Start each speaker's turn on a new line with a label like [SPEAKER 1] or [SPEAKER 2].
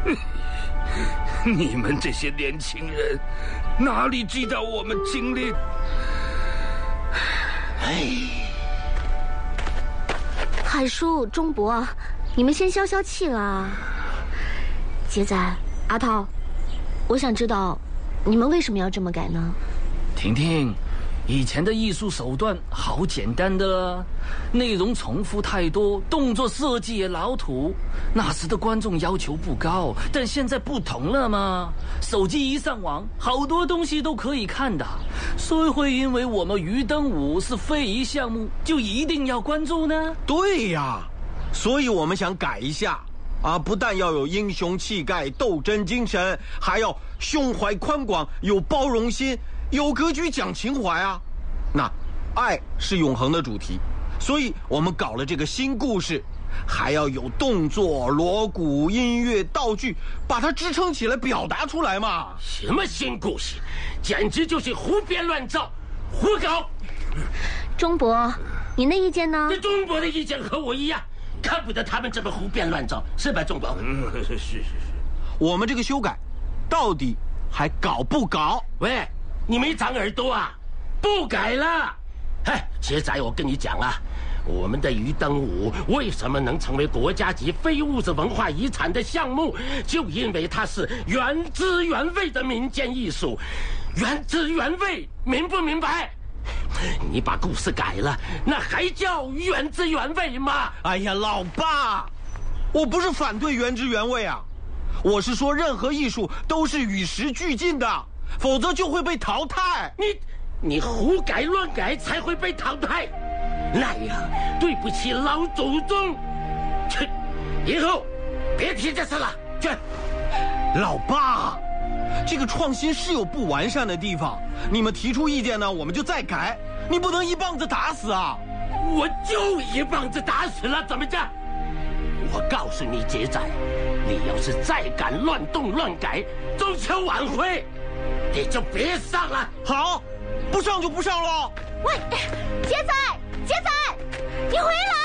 [SPEAKER 1] 你们这些年轻人，哪里知道我们经历？
[SPEAKER 2] 海叔、钟伯，你们先消消气啦。杰仔、阿涛，我想知道，你们为什么要这么改呢？
[SPEAKER 3] 婷婷，以前的艺术手段好简单的了，内容重复太多，动作设计也老土。那时的观众要求不高，但现在不同了嘛，手机一上网，好多东西都可以看的。所以会因为我们鱼灯舞是非遗项目，就一定要关注呢？
[SPEAKER 4] 对呀，所以我们想改一下啊，不但要有英雄气概、斗争精神，还要胸怀宽广、有包容心、有格局、讲情怀啊。那爱是永恒的主题，所以我们搞了这个新故事，还要有动作、锣鼓、音乐、道具，把它支撑起来，表达出来嘛。
[SPEAKER 5] 什么新故事，简直就是胡编乱造，胡搞。
[SPEAKER 2] 钟伯，您的意见呢？
[SPEAKER 5] 这钟伯的意见和我一样，看不得他们这么胡编乱造，是吧，钟伯？
[SPEAKER 1] 是。
[SPEAKER 4] 我们这个修改，到底还搞不搞？
[SPEAKER 5] 喂，你没长耳朵啊？不改了。杰仔，我跟你讲啊，我们的鱼灯舞为什么能成为国家级非物质文化遗产的项目，就因为它是原汁原味的民间艺术。原汁原味，明不明白？你把故事改了，那还叫原汁原味吗？
[SPEAKER 4] 哎呀，老爸，我不是反对原汁原味啊，我是说任何艺术都是与时俱进的，否则就会被淘汰。
[SPEAKER 5] 你胡改乱改才会被淘汰，那样对不起老祖宗。去，以后别提这事了。去。
[SPEAKER 4] 老爸，这个创新是有不完善的地方，你们提出意见呢，我们就再改，你不能一棒子打死啊！
[SPEAKER 5] 我就一棒子打死了，怎么着？我告诉你，杰仔，你要是再敢乱动乱改，中秋晚会你就别上了。
[SPEAKER 4] 好，不上就不上了。
[SPEAKER 2] 喂，杰仔，你回来！